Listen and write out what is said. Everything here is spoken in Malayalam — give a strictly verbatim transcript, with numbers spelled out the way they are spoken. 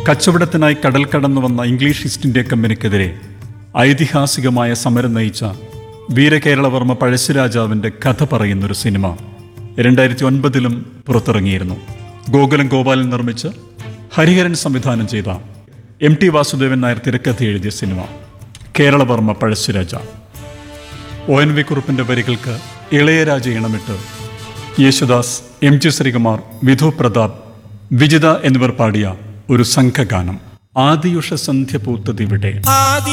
കച്ചവടത്തിനായി കടൽ കടന്നു വന്ന ഇംഗ്ലീഷ് ഈസ്റ്റ് ഇന്ത്യ കമ്പനിക്കെതിരെ ഐതിഹാസികമായ സമരം നയിച്ച വീരകേരളവർമ്മ പഴശ്ശിരാജാവിൻ്റെ കഥ പറയുന്നൊരു സിനിമ രണ്ടായിരത്തി ഒൻപതിലും പുറത്തിറങ്ങിയിരുന്നു. ഗോകുലം ഗോപാലൻ നിർമ്മിച്ച് ഹരിഹരൻ സംവിധാനം ചെയ്ത എം ടി വാസുദേവൻ നായർ തിരക്കഥ എഴുതിയ cinema Keralavarma Pazhassiraja. O N V കുറുപ്പിൻ്റെ വരികൾക്ക് ഇളയരാജ ഇണമിട്ട് യേശുദാസ്, എം ജി ശ്രീകുമാർ, വിധു പ്രതാപ്, വിജിത എന്നിവർ പാടിയ ഒരു സംഘഗാനം. ആദിയുഷ സന്ധ്യ പൂത്തതിവിടെ.